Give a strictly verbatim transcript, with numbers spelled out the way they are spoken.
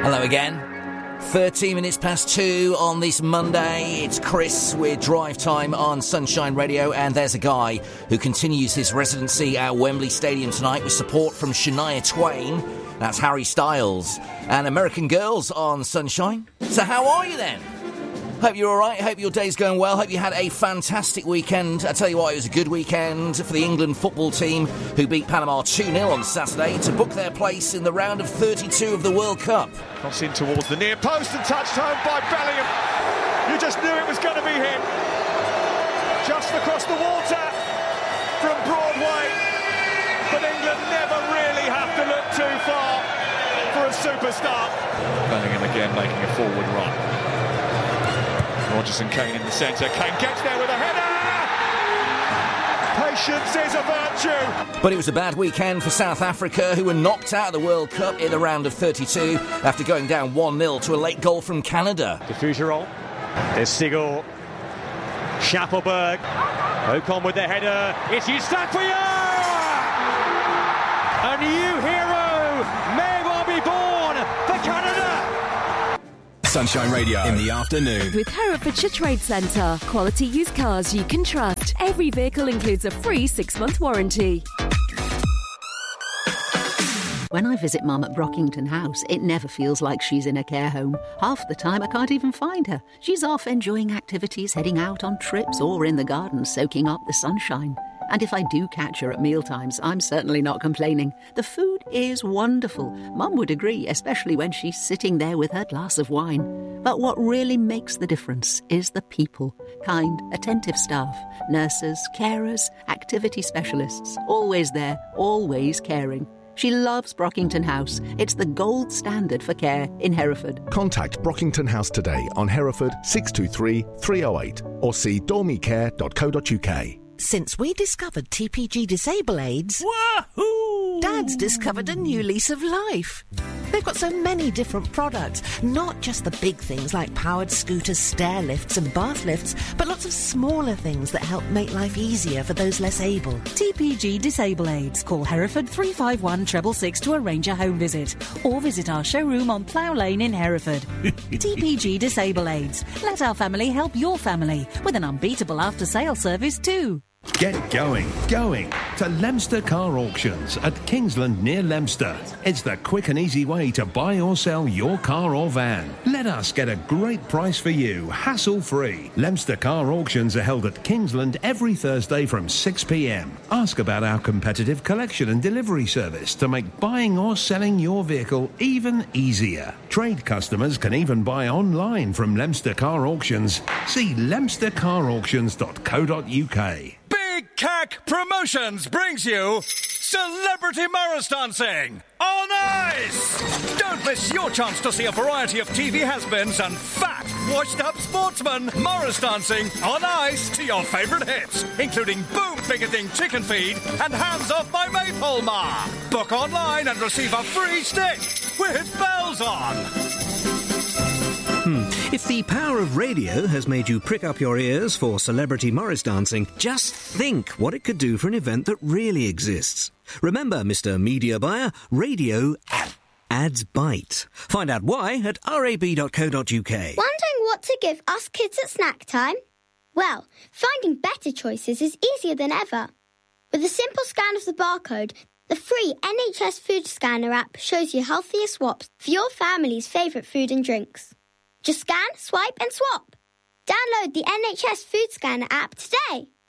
Hello again. thirteen minutes past two on this Monday. It's Chris with Drive Time on Sunshine Radio, and there's a guy who continues his residency at Wembley Stadium tonight with support from Shania Twain. That's Harry Styles and American Girls on Sunshine. So how are you then? Hope you're all right. Hope your day's going well. Hope you had a fantastic weekend. I tell you what, it was a good weekend for the England football team, who beat Panama two nil on Saturday to book their place in the round of thirty-two of the World Cup. Cross in towards the near post and touched home by Bellingham. You just knew it was going to be him. Just across the water from Broadway. But England never really have to look too far for a superstar. Bellingham again making a forward run. Rodgers and Kane in the centre. Kane gets there with a header! Patience is a virtue! But it was a bad weekend for South Africa, who were knocked out of the World Cup in the round of thirty-two after going down one nil to a late goal from Canada. Diffuser roll. There's Sigel. Schappelberg. Ocon with the header. It's Eustaquia! A new hero may well be born for Canada! Sunshine Radio in the afternoon. With Herefordshire Trade Centre. Quality used cars you can trust. Every vehicle includes a free six-month warranty. When I visit Mum at Brockington House, it never feels like she's in a care home. Half the time I can't even find her. She's off enjoying activities, heading out on trips, or in the garden soaking up the sunshine. And if I do catch her at mealtimes, I'm certainly not complaining. The food is wonderful. Mum would agree, especially when she's sitting there with her glass of wine. But what really makes the difference is the people. Kind, attentive staff, nurses, carers, activity specialists. Always there, always caring. She loves Brockington House. It's the gold standard for care in Hereford. Contact Brockington House today on Hereford six two three, three oh eight or see dormicare dot co dot uk. Since we discovered T P G Disable Aids, Wahoo! Dad's discovered a new lease of life. They've got so many different products, not just the big things like powered scooters, stair lifts and bath lifts, but lots of smaller things that help make life easier for those less able. T P G Disable Aids. Call Hereford three five one six six six to arrange a home visit, or visit our showroom on Plough Lane in Hereford. T P G Disable Aids. Let our family help your family with an unbeatable after-sale service too. Get going, going to Leominster Car Auctions at Kingsland near Leominster. It's the quick and easy way to buy or sell your car or van. Let us get a great price for you, hassle-free. Leominster Car Auctions are held at Kingsland every Thursday from six p m. Ask about our competitive collection and delivery service to make buying or selling your vehicle even easier. Trade customers can even buy online from Leominster Car Auctions. See leominster car auctions dot co dot uk. Big C A C Promotions brings you Celebrity Morris Dancing on Ice! Don't miss your chance to see a variety of T V has-beens and fat, washed-up sportsmen Morris dancing on ice to your favourite hits, including Boom Picketing Chicken Feed and Hands Off My Maypole Ma. Book online and receive a free stick with bells on. Hmm. If the power of radio has made you prick up your ears for Celebrity Morris Dancing, just think what it could do for an event that really exists. Remember, Mister Media Buyer, radio ads bite. Find out why at r a b dot co dot uk. Wondering what to give us kids at snack time? Well, finding better choices is easier than ever. With a simple scan of the barcode, the free N H S Food Scanner app shows you healthier swaps for your family's favourite food and drinks. Just scan, swipe and swap. Download the N H S Food Scanner app today.